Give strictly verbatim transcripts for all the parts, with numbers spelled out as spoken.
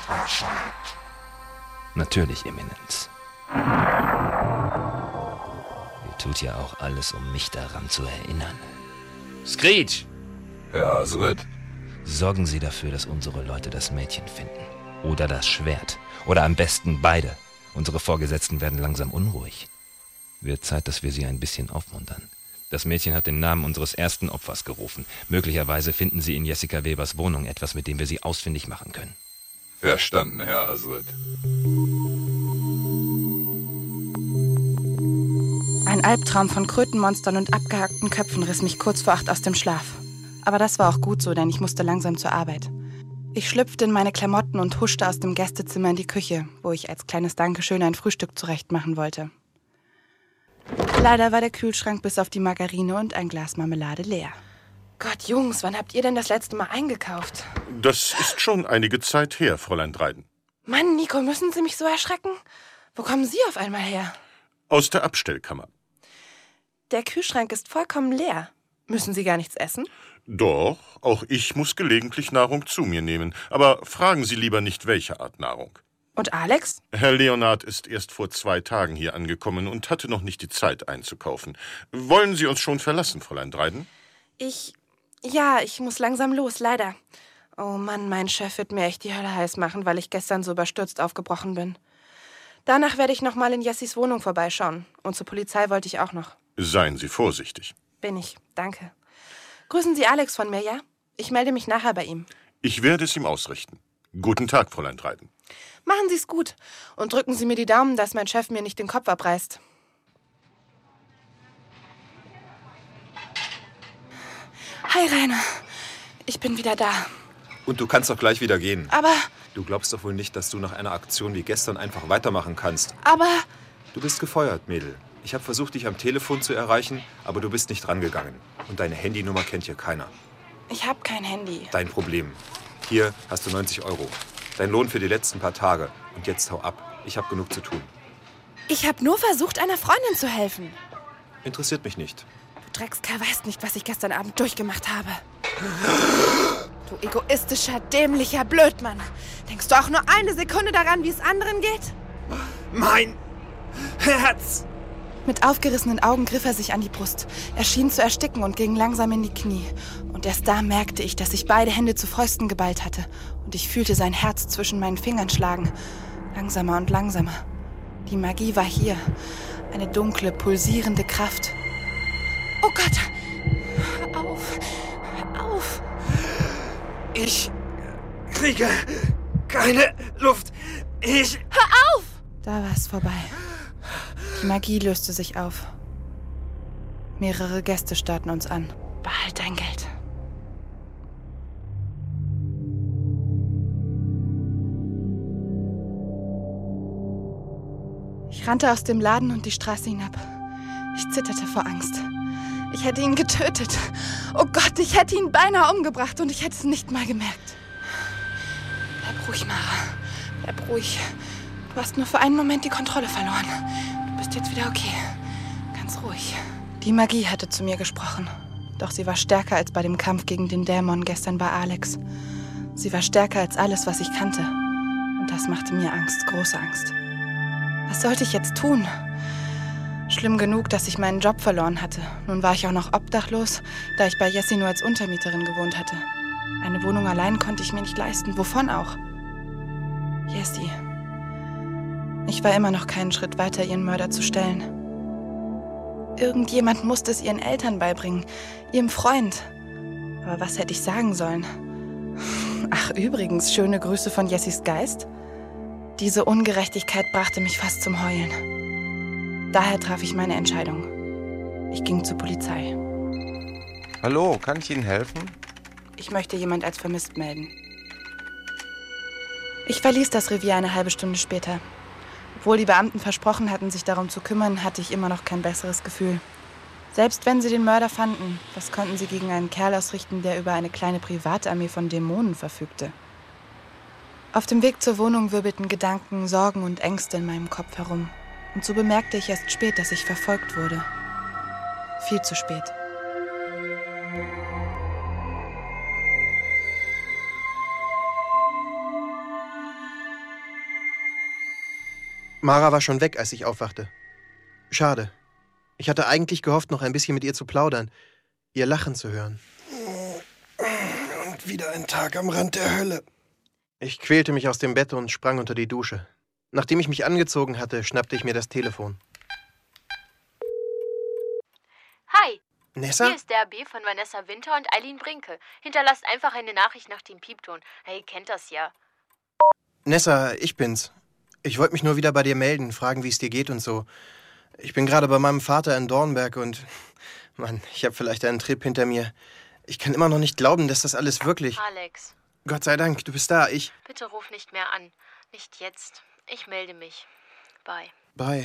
Natürlich, Eminenz. Ihr tut ja auch alles, um mich daran zu erinnern. Screech! Herr Azred? Sorgen Sie dafür, dass unsere Leute das Mädchen finden. Oder das Schwert. Oder am besten beide. Unsere Vorgesetzten werden langsam unruhig. Wird Zeit, dass wir sie ein bisschen aufmuntern. Das Mädchen hat den Namen unseres ersten Opfers gerufen. Möglicherweise finden Sie in Jessica Webers Wohnung etwas, mit dem wir sie ausfindig machen können. Verstanden, Herr Azred. Ein Albtraum von Krötenmonstern und abgehackten Köpfen riss mich kurz vor acht aus dem Schlaf. Aber das war auch gut so, denn ich musste langsam zur Arbeit. Ich schlüpfte in meine Klamotten und huschte aus dem Gästezimmer in die Küche, wo ich als kleines Dankeschön ein Frühstück zurechtmachen wollte. Leider war der Kühlschrank bis auf die Margarine und ein Glas Marmelade leer. Gott, Jungs, wann habt ihr denn das letzte Mal eingekauft? Das ist schon einige Zeit her, Fräulein Dryden. Mann, Nico, müssen Sie mich so erschrecken? Wo kommen Sie auf einmal her? Aus der Abstellkammer. Der Kühlschrank ist vollkommen leer. Müssen Sie gar nichts essen? Doch, auch ich muss gelegentlich Nahrung zu mir nehmen. Aber fragen Sie lieber nicht, welche Art Nahrung. Und Alex? Herr Leonard ist erst vor zwei Tagen hier angekommen und hatte noch nicht die Zeit einzukaufen. Wollen Sie uns schon verlassen, Fräulein Dryden? Ich... Ja, ich muss langsam los, leider. Oh Mann, mein Chef wird mir echt die Hölle heiß machen, weil ich gestern so überstürzt aufgebrochen bin. Danach werde ich noch mal in Jessis Wohnung vorbeischauen. Und zur Polizei wollte ich auch noch. Seien Sie vorsichtig. Bin ich, danke. Grüßen Sie Alex von mir, ja? Ich melde mich nachher bei ihm. Ich werde es ihm ausrichten. Guten Tag, Fräulein Dryden. Machen Sie es gut und drücken Sie mir die Daumen, dass mein Chef mir nicht den Kopf abreißt. Hi, Rainer. Ich bin wieder da. Und du kannst doch gleich wieder gehen. Aber... Du glaubst doch wohl nicht, dass du nach einer Aktion wie gestern einfach weitermachen kannst. Aber... Du bist gefeuert, Mädel. Ich habe versucht, dich am Telefon zu erreichen, aber du bist nicht rangegangen. Und deine Handynummer kennt hier keiner. Ich habe kein Handy. Dein Problem. Hier hast du neunzig Euro. Dein Lohn für die letzten paar Tage. Und jetzt hau ab. Ich habe genug zu tun. Ich habe nur versucht, einer Freundin zu helfen. Interessiert mich nicht. Du Dreckskerl weißt nicht, was ich gestern Abend durchgemacht habe. Du egoistischer, dämlicher Blödmann. Denkst du auch nur eine Sekunde daran, wie es anderen geht? Mein Herz! Mit aufgerissenen Augen griff er sich an die Brust. Er schien zu ersticken und ging langsam in die Knie. Und erst da merkte ich, dass ich beide Hände zu Fäusten geballt hatte. Und ich fühlte sein Herz zwischen meinen Fingern schlagen. Langsamer und langsamer. Die Magie war hier. Eine dunkle, pulsierende Kraft. Oh Gott! Hör auf! Hör auf! Ich kriege keine Luft. Ich... Hör auf! Da war es vorbei. Die Magie löste sich auf. Mehrere Gäste starrten uns an. Behalt dein Geld. Ich rannte aus dem Laden und die Straße hinab. Ich zitterte vor Angst. Ich hätte ihn getötet. Oh Gott, ich hätte ihn beinahe umgebracht und ich hätte es nicht mal gemerkt. Bleib ruhig, Mara. Bleib ruhig. Du hast nur für einen Moment die Kontrolle verloren. Du bist jetzt wieder okay. Ganz ruhig. Die Magie hatte zu mir gesprochen. Doch sie war stärker als bei dem Kampf gegen den Dämon gestern bei Alex. Sie war stärker als alles, was ich kannte. Und das machte mir Angst, große Angst. Was sollte ich jetzt tun? Schlimm genug, dass ich meinen Job verloren hatte. Nun war ich auch noch obdachlos, da ich bei Jessie nur als Untermieterin gewohnt hatte. Eine Wohnung allein konnte ich mir nicht leisten. Wovon auch? Jessie. Ich war immer noch keinen Schritt weiter, ihren Mörder zu stellen. Irgendjemand musste es ihren Eltern beibringen, ihrem Freund. Aber was hätte ich sagen sollen? Ach, übrigens, schöne Grüße von Jessies Geist. Diese Ungerechtigkeit brachte mich fast zum Heulen. Daher traf ich meine Entscheidung. Ich ging zur Polizei. Hallo, kann ich Ihnen helfen? Ich möchte jemand als vermisst melden. Ich verließ das Revier eine halbe Stunde später. Obwohl die Beamten versprochen hatten, sich darum zu kümmern, hatte ich immer noch kein besseres Gefühl. Selbst wenn sie den Mörder fanden, was konnten sie gegen einen Kerl ausrichten, der über eine kleine Privatarmee von Dämonen verfügte? Auf dem Weg zur Wohnung wirbelten Gedanken, Sorgen und Ängste in meinem Kopf herum. Und so bemerkte ich erst spät, dass ich verfolgt wurde. Viel zu spät. Mara war schon weg, als ich aufwachte. Schade. Ich hatte eigentlich gehofft, noch ein bisschen mit ihr zu plaudern, ihr Lachen zu hören. Und wieder ein Tag am Rand der Hölle. Ich quälte mich aus dem Bett und sprang unter die Dusche. Nachdem ich mich angezogen hatte, schnappte ich mir das Telefon. Hi, Nessa? hier ist der A B von Vanessa Winter und Eileen Brinke. Hinterlasst einfach eine Nachricht nach dem Piepton. Hey, ihr kennt das ja. Nessa, ich bin's. Ich wollte mich nur wieder bei dir melden, fragen, wie es dir geht und so. Ich bin gerade bei meinem Vater in Dornberg und... Mann, ich habe vielleicht einen Trip hinter mir. Ich kann immer noch nicht glauben, dass das alles wirklich... Alex, Gott sei Dank, du bist da. Ich... bitte ruf nicht mehr an. Nicht jetzt. Ich melde mich. Bye. Bye.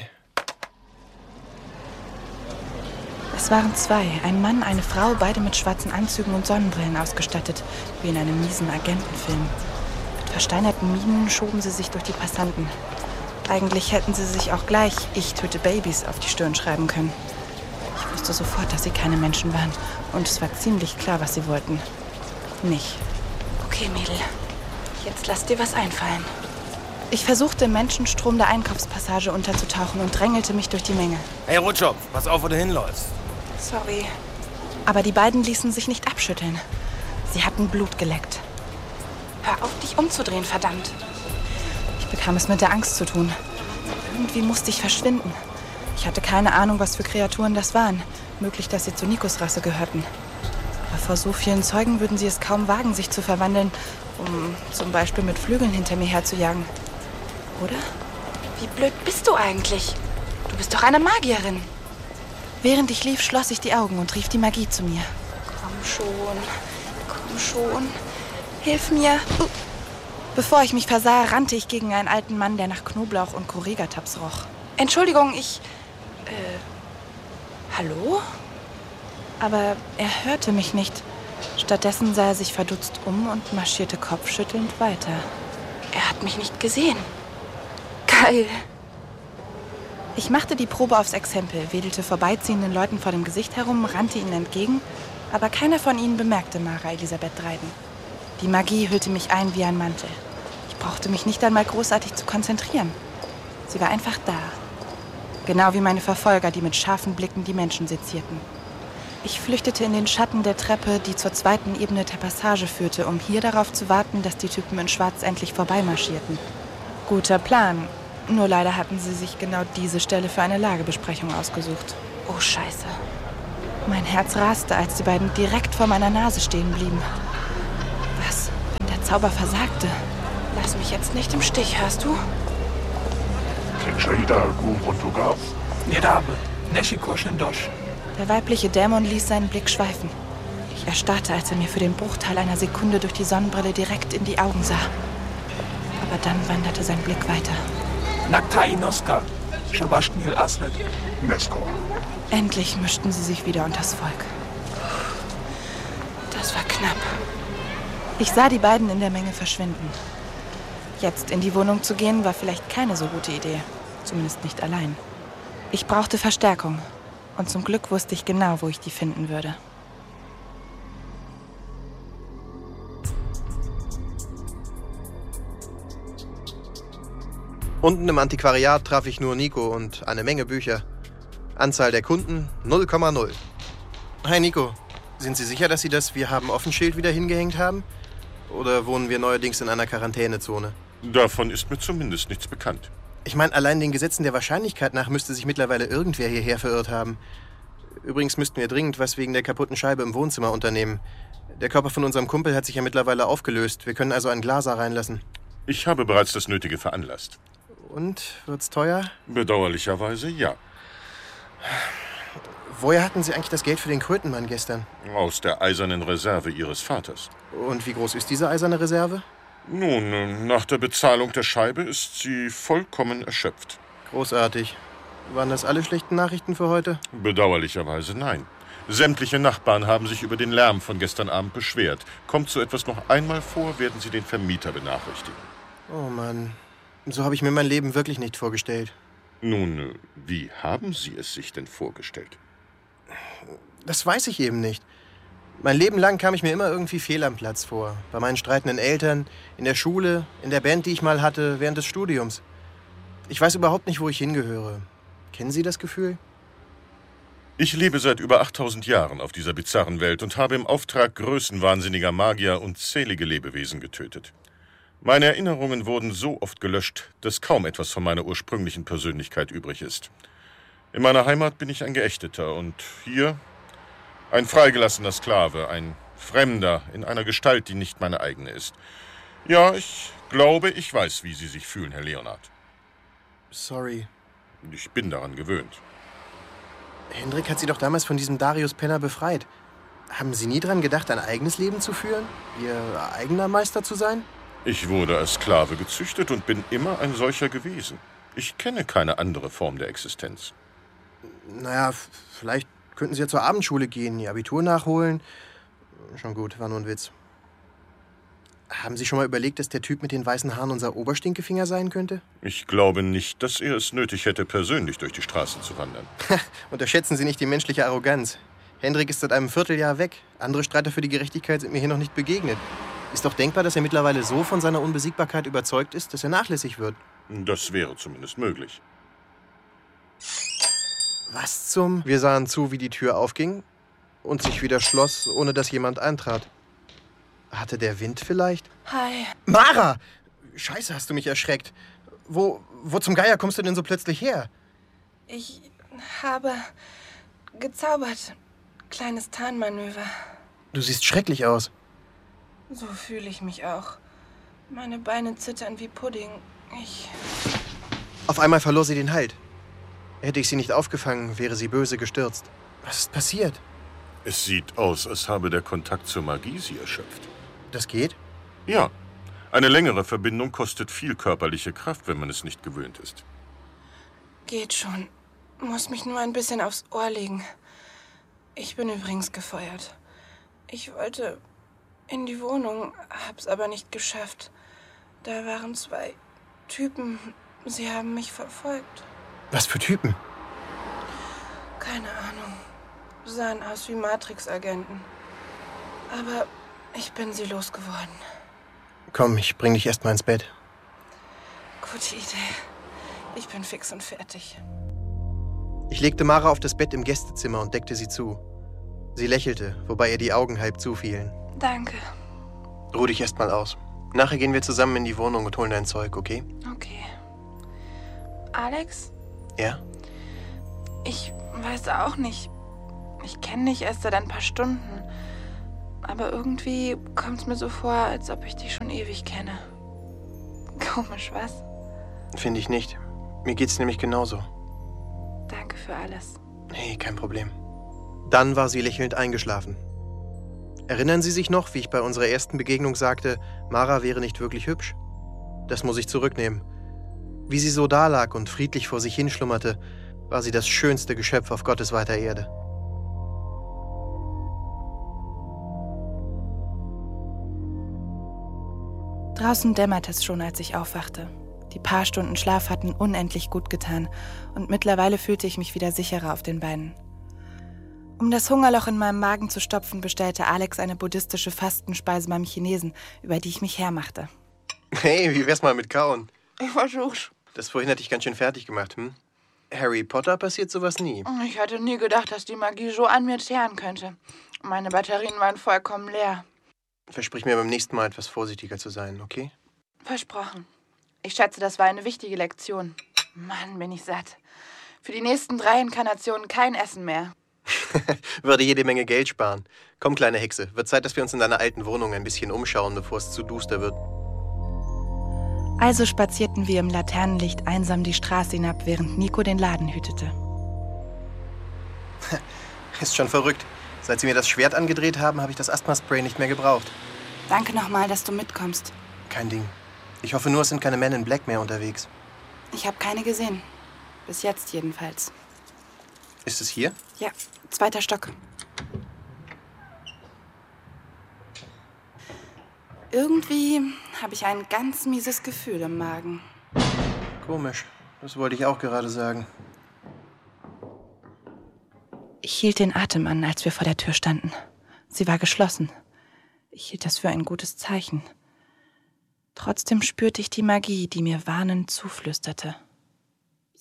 Es waren zwei, ein Mann, eine Frau, beide mit schwarzen Anzügen und Sonnenbrillen ausgestattet, wie in einem miesen Agentenfilm. Mit versteinerten Mienen schoben sie sich durch die Passanten. Eigentlich hätten sie sich auch gleich "Ich töte Babys" auf die Stirn schreiben können. Ich wusste sofort, dass sie keine Menschen waren. Und es war ziemlich klar, was sie wollten. Mich. Okay, Mädel. Jetzt lass dir was einfallen. Ich versuchte, im Menschenstrom der Einkaufspassage unterzutauchen und drängelte mich durch die Menge. Hey, Rutschopf, pass auf, wo du hinläufst. Sorry. Aber die beiden ließen sich nicht abschütteln. Sie hatten Blut geleckt. Hör auf, dich umzudrehen, verdammt. Ich bekam es mit der Angst zu tun. Irgendwie musste ich verschwinden. Ich hatte keine Ahnung, was für Kreaturen das waren. Möglich, dass sie zur Nikos Rasse gehörten. Aber vor so vielen Zeugen würden sie es kaum wagen, sich zu verwandeln, um zum Beispiel mit Flügeln hinter mir herzujagen. Oder? Wie blöd bist du eigentlich? Du bist doch eine Magierin. Während ich lief, schloss ich die Augen und rief die Magie zu mir. Komm schon, komm schon, hilf mir. Uh. Bevor ich mich versah, rannte ich gegen einen alten Mann, der nach Knoblauch und Corregataps roch. Entschuldigung, ich... Äh... Hallo? Aber er hörte mich nicht. Stattdessen sah er sich verdutzt um und marschierte kopfschüttelnd weiter. Er hat mich nicht gesehen. Geil. Ich machte die Probe aufs Exempel, wedelte vorbeiziehenden Leuten vor dem Gesicht herum, rannte ihnen entgegen, aber keiner von ihnen bemerkte Mara Elisabeth Dreiden. Die Magie hüllte mich ein wie ein Mantel. Ich brauchte mich nicht einmal großartig zu konzentrieren. Sie war einfach da. Genau wie meine Verfolger, die mit scharfen Blicken die Menschen sezierten. Ich flüchtete in den Schatten der Treppe, die zur zweiten Ebene der Passage führte, um hier darauf zu warten, dass die Typen in Schwarz endlich vorbeimarschierten. Guter Plan. Nur leider hatten sie sich genau diese Stelle für eine Lagebesprechung ausgesucht. Oh, Scheiße. Mein Herz raste, als die beiden direkt vor meiner Nase stehen blieben. Was, wenn der Zauber versagte? Lass mich jetzt nicht im Stich, hörst du? Der weibliche Dämon ließ seinen Blick schweifen. Ich erstarrte, als er mir für den Bruchteil einer Sekunde durch die Sonnenbrille direkt in die Augen sah. Aber dann wanderte sein Blick weiter. Endlich mischten sie sich wieder unters Volk. Das war knapp. Ich sah die beiden in der Menge verschwinden. Jetzt in die Wohnung zu gehen, war vielleicht keine so gute Idee. Zumindest nicht allein. Ich brauchte Verstärkung. Und zum Glück wusste ich genau, wo ich die finden würde. Unten im Antiquariat traf ich nur Nico und eine Menge Bücher. Anzahl der Kunden null Komma null. Hi Nico, sind Sie sicher, dass Sie das Wir-haben-offen-Schild wieder hingehängt haben? Oder wohnen wir neuerdings in einer Quarantänezone? Davon ist mir zumindest nichts bekannt. Ich meine, allein den Gesetzen der Wahrscheinlichkeit nach müsste sich mittlerweile irgendwer hierher verirrt haben. Übrigens müssten wir dringend was wegen der kaputten Scheibe im Wohnzimmer unternehmen. Der Körper von unserem Kumpel hat sich ja mittlerweile aufgelöst. Wir können also ein Glaser reinlassen. Ich habe bereits das Nötige veranlasst. Und? Wird's teuer? Bedauerlicherweise ja. Woher hatten Sie eigentlich das Geld für den Krötenmann gestern? Aus der eisernen Reserve Ihres Vaters. Und wie groß ist diese eiserne Reserve? Nun, nach der Bezahlung der Scheibe ist sie vollkommen erschöpft. Großartig. Waren das alle schlechten Nachrichten für heute? Bedauerlicherweise nein. Sämtliche Nachbarn haben sich über den Lärm von gestern Abend beschwert. Kommt so etwas noch einmal vor, werden sie den Vermieter benachrichtigen. Oh Mann, so habe ich mir mein Leben wirklich nicht vorgestellt. Nun, wie haben Sie es sich denn vorgestellt? Das weiß ich eben nicht. Mein Leben lang kam ich mir immer irgendwie fehl am Platz vor. Bei meinen streitenden Eltern, in der Schule, in der Band, die ich mal hatte, während des Studiums. Ich weiß überhaupt nicht, wo ich hingehöre. Kennen Sie das Gefühl? Ich lebe seit über achttausend Jahren auf dieser bizarren Welt und habe im Auftrag größenwahnsinniger Magier unzählige Lebewesen getötet. Meine Erinnerungen wurden so oft gelöscht, dass kaum etwas von meiner ursprünglichen Persönlichkeit übrig ist. In meiner Heimat bin ich ein Geächteter und hier ein freigelassener Sklave, ein Fremder in einer Gestalt, die nicht meine eigene ist. Ja, ich glaube, ich weiß, wie Sie sich fühlen, Herr Leonard. Sorry. Ich bin daran gewöhnt. Hendrik hat Sie doch damals von diesem Darius Penner befreit. Haben Sie nie daran gedacht, ein eigenes Leben zu führen? Ihr eigener Meister zu sein? Ich wurde als Sklave gezüchtet und bin immer ein solcher gewesen. Ich kenne keine andere Form der Existenz. Naja, vielleicht könnten Sie ja zur Abendschule gehen, Ihr Abitur nachholen. Schon gut, war nur ein Witz. Haben Sie schon mal überlegt, dass der Typ mit den weißen Haaren unser Oberstinkefinger sein könnte? Ich glaube nicht, dass er es nötig hätte, persönlich durch die Straßen zu wandern. Unterschätzen Sie nicht die menschliche Arroganz. Hendrik ist seit einem Vierteljahr weg. Andere Streiter für die Gerechtigkeit sind mir hier noch nicht begegnet. Ist doch denkbar, dass er mittlerweile so von seiner Unbesiegbarkeit überzeugt ist, dass er nachlässig wird. Das wäre zumindest möglich. Was zum... Wir sahen zu, wie die Tür aufging und sich wieder schloss, ohne dass jemand eintrat. Hatte der Wind vielleicht? Hi. Mara! Scheiße, hast du mich erschreckt. Wo, wo zum Geier kommst du denn so plötzlich her? Ich habe gezaubert. Kleines Tarnmanöver. Du siehst schrecklich aus. So fühle ich mich auch. Meine Beine zittern wie Pudding. Ich... Auf einmal verlor sie den Halt. Hätte ich sie nicht aufgefangen, wäre sie böse gestürzt. Was ist passiert? Es sieht aus, als habe der Kontakt zur Magie sie erschöpft. Das geht? Ja. Eine längere Verbindung kostet viel körperliche Kraft, wenn man es nicht gewöhnt ist. Geht schon. Muss mich nur ein bisschen aufs Ohr legen. Ich bin übrigens gefeuert. Ich wollte in die Wohnung, hab's aber nicht geschafft. Da waren zwei Typen. Sie haben mich verfolgt. Was für Typen? Keine Ahnung. Sahen aus wie Matrix-Agenten. Aber ich bin sie losgeworden. Komm, ich bring dich erst mal ins Bett. Gute Idee. Ich bin fix und fertig. Ich legte Mara auf das Bett im Gästezimmer und deckte sie zu. Sie lächelte, wobei ihr die Augen halb zufielen. Danke. Ruh dich erst mal aus. Nachher gehen wir zusammen in die Wohnung und holen dein Zeug, okay? Okay. Alex? Ja? Ich weiß auch nicht. Ich kenne dich erst seit ein paar Stunden. Aber irgendwie kommt es mir so vor, als ob ich dich schon ewig kenne. Komisch, was? Finde ich nicht. Mir geht's nämlich genauso. Danke für alles. Hey, kein Problem. Dann war sie lächelnd eingeschlafen. Erinnern Sie sich noch, wie ich bei unserer ersten Begegnung sagte, Mara wäre nicht wirklich hübsch? Das muss ich zurücknehmen. Wie sie so dalag und friedlich vor sich hinschlummerte, war sie das schönste Geschöpf auf Gottes weiter Erde. Draußen dämmerte es schon, als ich aufwachte. Die paar Stunden Schlaf hatten unendlich gut getan und mittlerweile fühlte ich mich wieder sicherer auf den Beinen. Um das Hungerloch in meinem Magen zu stopfen, bestellte Alex eine buddhistische Fastenspeise beim Chinesen, über die ich mich hermachte. Hey, wie wär's mal mit Kauen? Ich versuch's. Das vorhin hatte ich ganz schön fertig gemacht, hm? Harry Potter passiert sowas nie. Ich hatte nie gedacht, dass die Magie so an mir zehren könnte. Meine Batterien waren vollkommen leer. Versprich mir beim nächsten Mal etwas vorsichtiger zu sein, okay? Versprochen. Ich schätze, das war eine wichtige Lektion. Mann, bin ich satt. Für die nächsten drei Inkarnationen kein Essen mehr. Würde jede Menge Geld sparen. Komm, kleine Hexe, wird Zeit, dass wir uns in deiner alten Wohnung ein bisschen umschauen, bevor es zu duster wird. Also spazierten wir im Laternenlicht einsam die Straße hinab, während Nico den Laden hütete. Ist schon verrückt. Seit sie mir das Schwert angedreht haben, habe ich das Asthma-Spray nicht mehr gebraucht. Danke nochmal, dass du mitkommst. Kein Ding. Ich hoffe nur, es sind keine Men in Black mehr unterwegs. Ich habe keine gesehen. Bis jetzt jedenfalls. Ist es hier? Ja, zweiter Stock. Irgendwie habe ich ein ganz mieses Gefühl im Magen. Komisch. Das wollte ich auch gerade sagen. Ich hielt den Atem an, als wir vor der Tür standen. Sie war geschlossen. Ich hielt das für ein gutes Zeichen. Trotzdem spürte ich die Magie, die mir warnend zuflüsterte.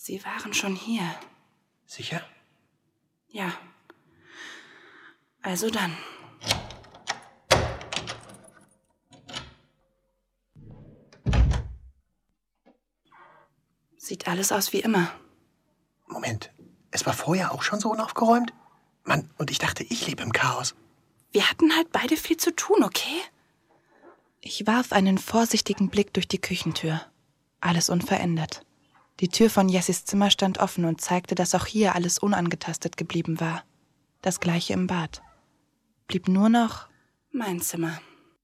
Sie waren schon hier. Sicher? Ja. Also dann. Sieht alles aus wie immer. Moment, es war vorher auch schon so unaufgeräumt? Mann, und ich dachte, ich lebe im Chaos. Wir hatten halt beide viel zu tun, okay? Ich warf einen vorsichtigen Blick durch die Küchentür. Alles unverändert. Die Tür von Jessis Zimmer stand offen und zeigte, dass auch hier alles unangetastet geblieben war. Das gleiche im Bad. Blieb nur noch mein Zimmer.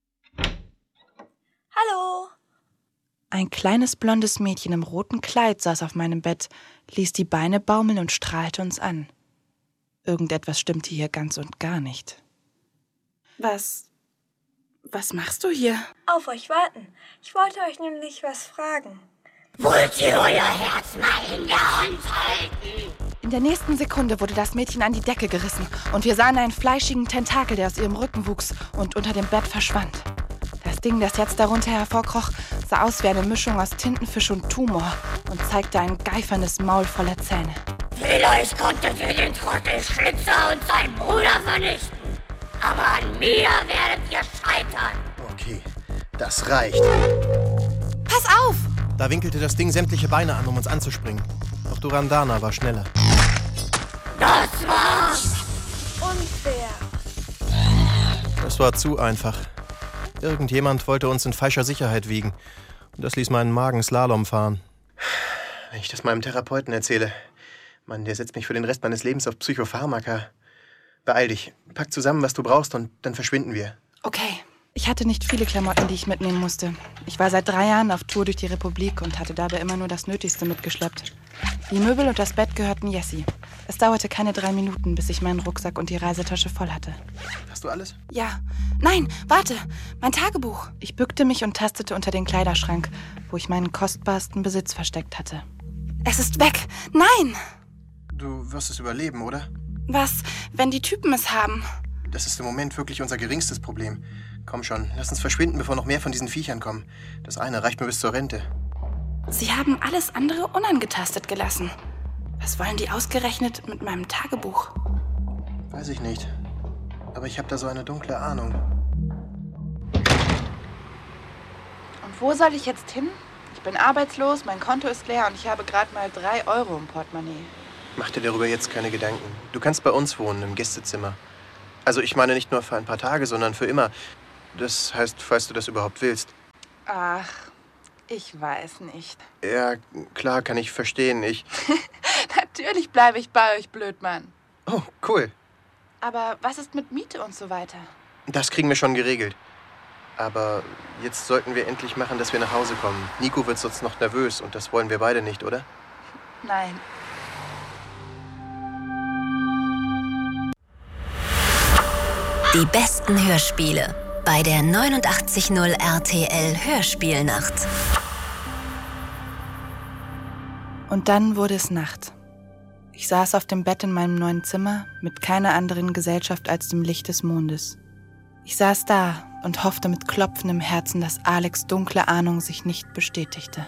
Hallo! Ein kleines blondes Mädchen im roten Kleid saß auf meinem Bett, ließ die Beine baumeln und strahlte uns an. Irgendetwas stimmte hier ganz und gar nicht. Was... was machst du hier? Auf euch warten. Ich wollte euch nämlich was fragen. Wollt ihr euer Herz mal in der Hand halten? In der nächsten Sekunde wurde das Mädchen an die Decke gerissen und wir sahen einen fleischigen Tentakel, der aus ihrem Rücken wuchs und unter dem Bett verschwand. Das Ding, das jetzt darunter hervorkroch, sah aus wie eine Mischung aus Tintenfisch und Tumor und zeigte ein geiferndes Maul voller Zähne. Vielleicht konntet ihr den Trottel Schlitzer und seinen Bruder vernichten. Aber an mir werdet ihr scheitern. Okay, das reicht. Pass auf! Da winkelte das Ding sämtliche Beine an, um uns anzuspringen. Doch Durandana war schneller. Das war's! Unfair. Das war zu einfach. Irgendjemand wollte uns in falscher Sicherheit wiegen. Und das ließ meinen Magen Slalom fahren. Wenn ich das meinem Therapeuten erzähle, Mann, der setzt mich für den Rest meines Lebens auf Psychopharmaka. Beeil dich, pack zusammen, was du brauchst, und dann verschwinden wir. Okay. Ich hatte nicht viele Klamotten, die ich mitnehmen musste. Ich war seit drei Jahren auf Tour durch die Republik und hatte dabei immer nur das Nötigste mitgeschleppt. Die Möbel und das Bett gehörten Jessie. Es dauerte keine drei Minuten, bis ich meinen Rucksack und die Reisetasche voll hatte. Hast du alles? Ja. Nein, warte! Mein Tagebuch! Ich bückte mich und tastete unter den Kleiderschrank, wo ich meinen kostbarsten Besitz versteckt hatte. Es ist weg! Nein! Du wirst es überleben, oder? Was, wenn die Typen es haben? Das ist im Moment wirklich unser geringstes Problem. Komm schon, lass uns verschwinden, bevor noch mehr von diesen Viechern kommen. Das eine reicht mir bis zur Rente. Sie haben alles andere unangetastet gelassen. Was wollen die ausgerechnet mit meinem Tagebuch? Weiß ich nicht. Aber ich habe da so eine dunkle Ahnung. Und wo soll ich jetzt hin? Ich bin arbeitslos, mein Konto ist leer und ich habe gerade mal drei Euro im Portemonnaie. Mach dir darüber jetzt keine Gedanken. Du kannst bei uns wohnen, im Gästezimmer. Also ich meine nicht nur für ein paar Tage, sondern für immer. Das heißt, falls du das überhaupt willst. Ach, ich weiß nicht. Ja, klar, kann ich verstehen. Ich... Natürlich bleibe ich bei euch, Blödmann. Oh, cool. Aber was ist mit Miete und so weiter? Das kriegen wir schon geregelt. Aber jetzt sollten wir endlich machen, dass wir nach Hause kommen. Nico wird sonst noch nervös und das wollen wir beide nicht, oder? Nein. Die besten Hörspiele bei der neunundachtzig Komma null R T L Hörspielnacht. Und dann wurde es Nacht. Ich saß auf dem Bett in meinem neuen Zimmer mit keiner anderen Gesellschaft als dem Licht des Mondes. Ich saß da und hoffte mit klopfendem Herzen, dass Alex' dunkle Ahnung sich nicht bestätigte.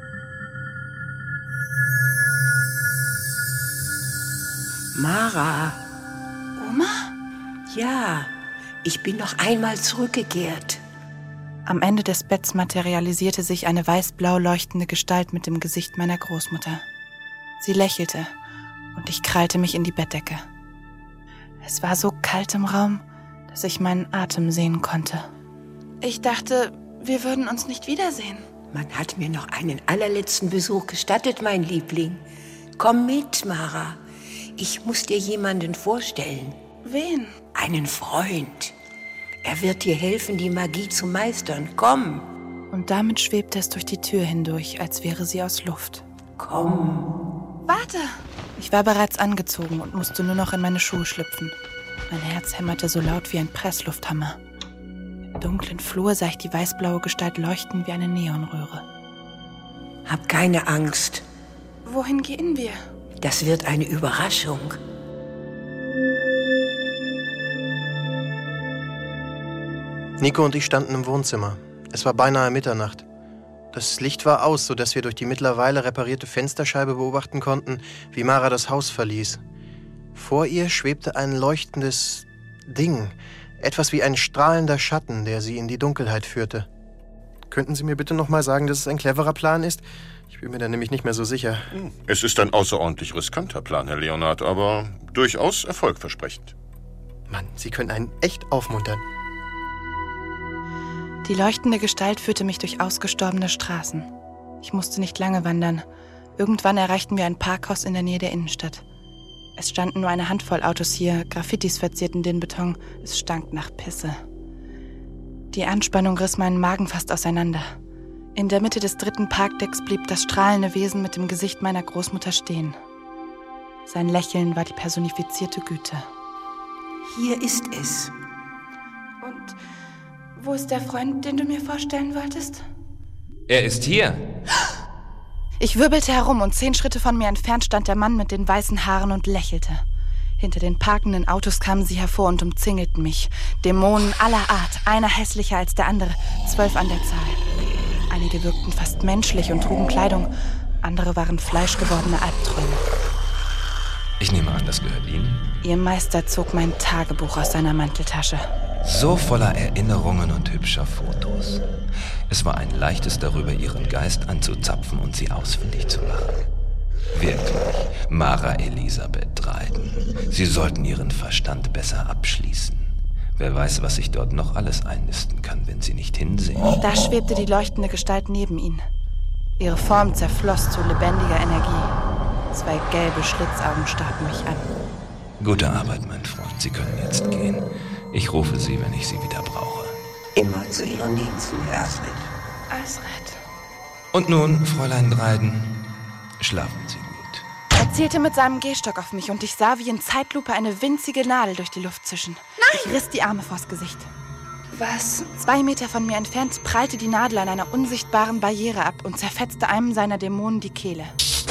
Mara. Oma? Ja, ich bin noch einmal zurückgekehrt. Am Ende des Betts materialisierte sich eine weiß-blau leuchtende Gestalt mit dem Gesicht meiner Großmutter. Sie lächelte und ich krallte mich in die Bettdecke. Es war so kalt im Raum, dass ich meinen Atem sehen konnte. Ich dachte, wir würden uns nicht wiedersehen. Man hat mir noch einen allerletzten Besuch gestattet, mein Liebling. Komm mit, Mara. Ich muss dir jemanden vorstellen. Wen? Einen Freund. Er wird dir helfen, die Magie zu meistern. Komm. Und damit schwebte es durch die Tür hindurch, als wäre sie aus Luft. Komm. Warte! Ich war bereits angezogen und musste nur noch in meine Schuhe schlüpfen. Mein Herz hämmerte so laut wie ein Presslufthammer. Im dunklen Flur sah ich die weißblaue Gestalt leuchten wie eine Neonröhre. Hab keine Angst. Wohin gehen wir? Das wird eine Überraschung. Nico und ich standen im Wohnzimmer. Es war beinahe Mitternacht. Das Licht war aus, sodass wir durch die mittlerweile reparierte Fensterscheibe beobachten konnten, wie Mara das Haus verließ. Vor ihr schwebte ein leuchtendes Ding, etwas wie ein strahlender Schatten, der sie in die Dunkelheit führte. Könnten Sie mir bitte noch mal sagen, dass es ein cleverer Plan ist? Ich bin mir da nämlich nicht mehr so sicher. Es ist ein außerordentlich riskanter Plan, Herr Leonard, aber durchaus erfolgversprechend. Mann, Sie können einen echt aufmuntern. Die leuchtende Gestalt führte mich durch ausgestorbene Straßen. Ich musste nicht lange wandern. Irgendwann erreichten wir ein Parkhaus in der Nähe der Innenstadt. Es standen nur eine Handvoll Autos hier, Graffitis verzierten den Beton, es stank nach Pisse. Die Anspannung riss meinen Magen fast auseinander. In der Mitte des dritten Parkdecks blieb das strahlende Wesen mit dem Gesicht meiner Großmutter stehen. Sein Lächeln war die personifizierte Güte. Hier ist es. Und wo ist der Freund, den du mir vorstellen wolltest? Er ist hier. Ich wirbelte herum und zehn Schritte von mir entfernt stand der Mann mit den weißen Haaren und lächelte. Hinter den parkenden Autos kamen sie hervor und umzingelten mich. Dämonen aller Art, einer hässlicher als der andere, zwölf an der Zahl. Einige wirkten fast menschlich und trugen Kleidung, andere waren fleischgewordene Albträume. Ich nehme an, das gehört Ihnen? Ihr Meister zog mein Tagebuch aus seiner Manteltasche. So voller Erinnerungen und hübscher Fotos. Es war ein leichtes darüber, ihren Geist anzuzapfen und sie ausfindig zu machen. Wirklich, Mara Elisabeth Dryden. Sie sollten ihren Verstand besser abschließen. Wer weiß, was sich dort noch alles einnisten kann, wenn sie nicht hinsehen. Da schwebte die leuchtende Gestalt neben ihnen. Ihre Form zerfloss zu lebendiger Energie. Zwei gelbe Schlitzaugen starrten mich an. Gute Arbeit, mein Freund. Sie können jetzt gehen. Ich rufe Sie, wenn ich Sie wieder brauche. Immer zu Ihren Diensten, Herr Asridt. Asridt. Und nun, Fräulein Dryden, schlafen Sie gut. Er zielte mit seinem Gehstock auf mich und ich sah wie in Zeitlupe eine winzige Nadel durch die Luft zischen. Nein! Ich riss die Arme vors Gesicht. Was? Zwei Meter von mir entfernt prallte die Nadel an einer unsichtbaren Barriere ab und zerfetzte einem seiner Dämonen die Kehle.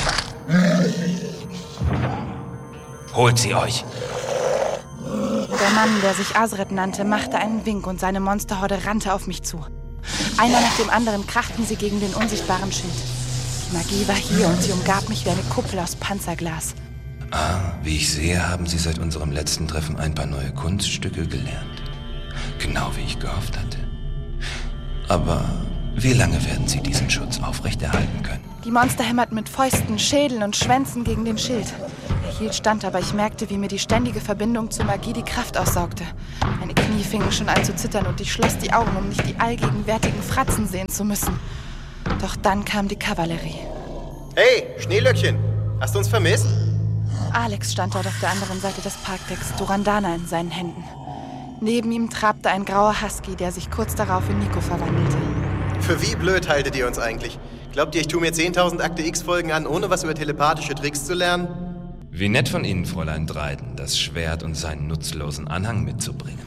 Holt sie euch! Der Mann, der sich Asridt nannte, machte einen Wink und seine Monsterhorde rannte auf mich zu. Einer nach dem anderen krachten sie gegen den unsichtbaren Schild. Die Magie war hier und sie umgab mich wie eine Kuppel aus Panzerglas. Ah, wie ich sehe, haben Sie seit unserem letzten Treffen ein paar neue Kunststücke gelernt. Genau wie ich gehofft hatte. Aber wie lange werden Sie diesen Schutz aufrechterhalten können? Die Monster hämmerten mit Fäusten, Schädeln und Schwänzen gegen den Schild. Er hielt stand, aber ich merkte, wie mir die ständige Verbindung zur Magie die Kraft aussaugte. Meine Knie fingen schon an zu zittern und ich schloss die Augen, um nicht die allgegenwärtigen Fratzen sehen zu müssen. Doch dann kam die Kavallerie. Hey, Schneelöckchen, hast du uns vermisst? Alex stand dort auf der anderen Seite des Parkdecks, Durandana in seinen Händen. Neben ihm trabte ein grauer Husky, der sich kurz darauf in Nico verwandelte. Für wie blöd haltet ihr uns eigentlich? Glaubt ihr, ich tue mir zehntausend Akte X-Folgen an, ohne was über telepathische Tricks zu lernen? Wie nett von Ihnen, Fräulein Dryden, das Schwert und seinen nutzlosen Anhang mitzubringen.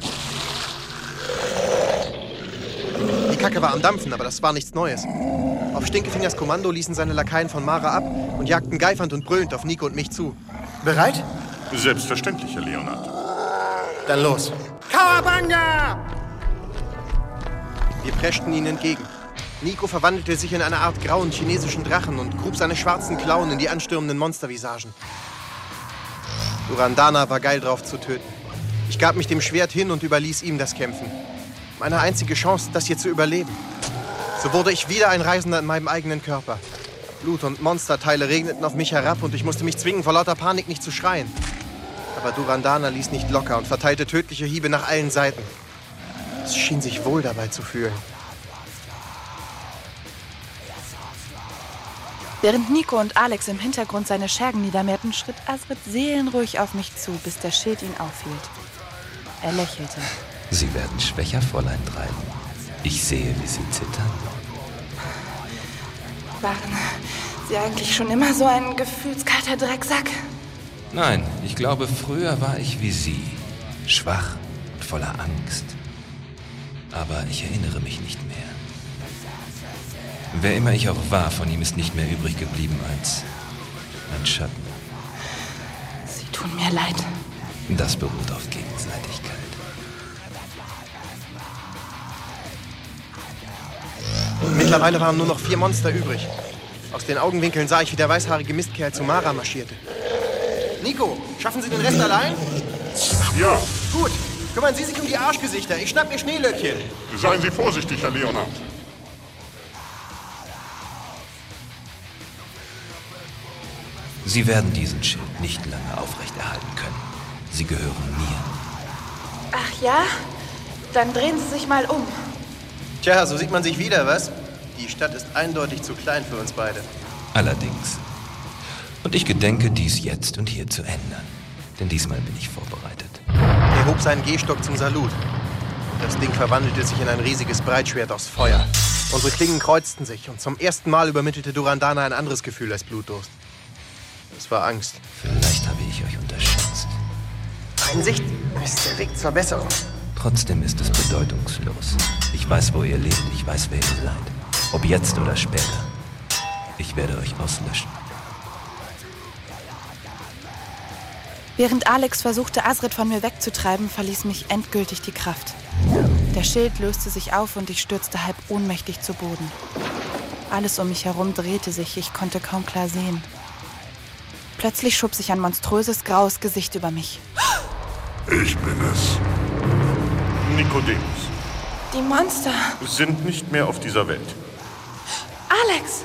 Die Kacke war am Dampfen, aber das war nichts Neues. Auf Stinkefingers Kommando ließen seine Lakaien von Mara ab und jagten geifernd und brüllend auf Nico und mich zu. Bereit? Selbstverständlich, Herr Leonard. Dann los. Kawabanga! Wir preschten ihnen entgegen. Nico verwandelte sich in eine Art grauen chinesischen Drachen und grub seine schwarzen Klauen in die anstürmenden Monstervisagen. Durandana war geil drauf zu töten. Ich gab mich dem Schwert hin und überließ ihm das Kämpfen. Meine einzige Chance, das hier zu überleben. So wurde ich wieder ein Reisender in meinem eigenen Körper. Blut und Monsterteile regneten auf mich herab und ich musste mich zwingen, vor lauter Panik nicht zu schreien. Aber Durandana ließ nicht locker und verteilte tödliche Hiebe nach allen Seiten. Es schien sich wohl dabei zu fühlen. Während Nico und Alex im Hintergrund seine Schergen niedermähten, schritt Asridt seelenruhig auf mich zu, bis der Schild ihn aufhielt. Er lächelte. Sie werden schwächer, Fräulein Dryden. Ich sehe, wie Sie zittern. Waren Sie eigentlich schon immer so ein gefühlskalter Drecksack? Nein, ich glaube, früher war ich wie Sie. Schwach und voller Angst. Aber ich erinnere mich nicht mehr. Wer immer ich auch war, von ihm ist nicht mehr übrig geblieben als ein Schatten. Sie tun mir leid. Das beruht auf Gegenseitigkeit. Mit Mittlerweile waren nur noch vier Monster übrig. Aus den Augenwinkeln sah ich, wie der weißhaarige Mistkerl zu Mara marschierte. Nico, schaffen Sie den Rest allein? Ja. Gut, kümmern Sie sich um die Arschgesichter. Ich schnapp mir Schneelöckchen. Seien Sie vorsichtig, Herr Leonard. Sie werden diesen Schild nicht lange aufrechterhalten können. Sie gehören mir. Ach ja? Dann drehen Sie sich mal um. Tja, so sieht man sich wieder, was? Die Stadt ist eindeutig zu klein für uns beide. Allerdings. Und ich gedenke, dies jetzt und hier zu ändern. Denn diesmal bin ich vorbereitet. Er hob seinen Gehstock zum Salut. Das Ding verwandelte sich in ein riesiges Breitschwert aus Feuer. Unsere Klingen kreuzten sich und zum ersten Mal übermittelte Durandana ein anderes Gefühl als Blutdurst. Es war Angst. Vielleicht habe ich euch unterschätzt. Einsicht ist der Weg zur Besserung. Trotzdem ist es bedeutungslos. Ich weiß, wo ihr lebt. Ich weiß, wer ihr seid. Ob jetzt oder später. Ich werde euch auslöschen. Während Alex versuchte, Azred von mir wegzutreiben, verließ mich endgültig die Kraft. Der Schild löste sich auf und ich stürzte halb ohnmächtig zu Boden. Alles um mich herum drehte sich. Ich konnte kaum klar sehen. Plötzlich schob sich ein monströses, graues Gesicht über mich. Ich bin es. Nikodemus. Die Monster Sind nicht mehr auf dieser Welt. Alex!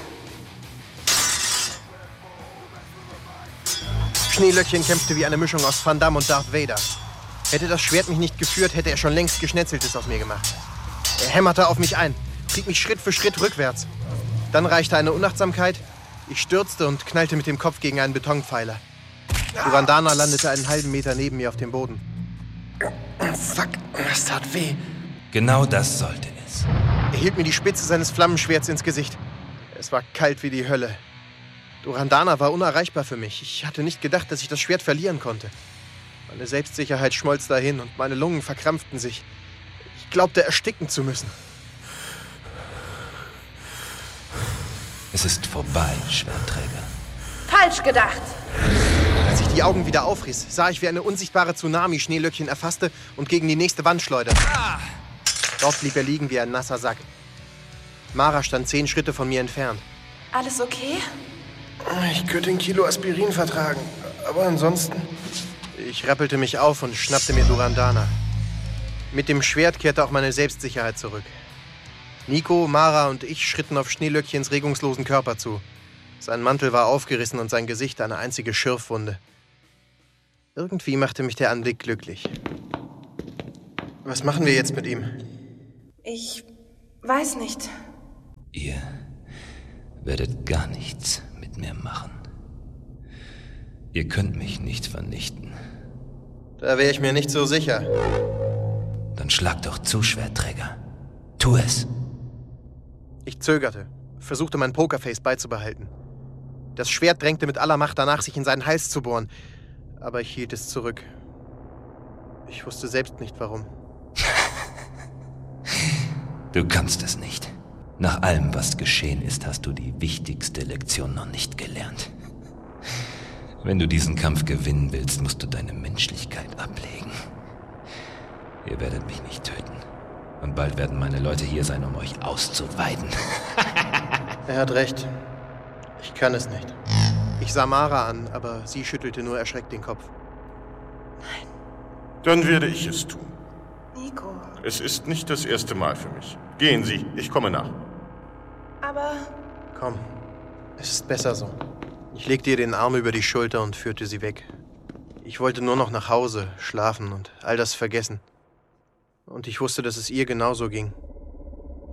Schneelöckchen kämpfte wie eine Mischung aus Van Damme und Darth Vader. Hätte das Schwert mich nicht geführt, hätte er schon längst Geschnetzeltes aus mir gemacht. Er hämmerte auf mich ein, trieb mich Schritt für Schritt rückwärts. Dann reichte eine Unachtsamkeit. Ich stürzte und knallte mit dem Kopf gegen einen Betonpfeiler. Durandana landete einen halben Meter neben mir auf dem Boden. Fuck, das tat weh. Genau das sollte es. Er hielt mir die Spitze seines Flammenschwerts ins Gesicht. Es war kalt wie die Hölle. Durandana war unerreichbar für mich. Ich hatte nicht gedacht, dass ich das Schwert verlieren konnte. Meine Selbstsicherheit schmolz dahin und meine Lungen verkrampften sich. Ich glaubte, ersticken zu müssen. Es ist vorbei, Schwertträger. Falsch gedacht! Als ich die Augen wieder aufriss, sah ich, wie eine unsichtbare Tsunami Schneelöckchen erfasste und gegen die nächste Wand schleuderte. Dort blieb er liegen wie ein nasser Sack. Mara stand zehn Schritte von mir entfernt. Alles okay? Ich könnte ein Kilo Aspirin vertragen, aber ansonsten... Ich rappelte mich auf und schnappte mir Durandana. Mit dem Schwert kehrte auch meine Selbstsicherheit zurück. Nico, Mara und ich schritten auf Schneelöckchens regungslosen Körper zu. Sein Mantel war aufgerissen und sein Gesicht eine einzige Schürfwunde. Irgendwie machte mich der Anblick glücklich. Was machen wir jetzt mit ihm? Ich weiß nicht. Ihr werdet gar nichts mit mir machen. Ihr könnt mich nicht vernichten. Da wäre ich mir nicht so sicher. Dann schlag doch zu, Schwertträger. Tu es. Ich zögerte, versuchte mein Pokerface beizubehalten. Das Schwert drängte mit aller Macht danach, sich in seinen Hals zu bohren. Aber ich hielt es zurück. Ich wusste selbst nicht, warum. Du kannst es nicht. Nach allem, was geschehen ist, hast du die wichtigste Lektion noch nicht gelernt. Wenn du diesen Kampf gewinnen willst, musst du deine Menschlichkeit ablegen. Ihr werdet mich nicht töten. Und bald werden meine Leute hier sein, um euch auszuweiden. Er hat recht. Ich kann es nicht. Ich sah Mara an, aber sie schüttelte nur erschreckt den Kopf. Nein. Dann werde ich es tun. Nico. Es ist nicht das erste Mal für mich. Gehen Sie, ich komme nach. Aber... Komm, es ist besser so. Ich legte ihr den Arm über die Schulter und führte sie weg. Ich wollte nur noch nach Hause, schlafen und all das vergessen. Und ich wusste, dass es ihr genauso ging.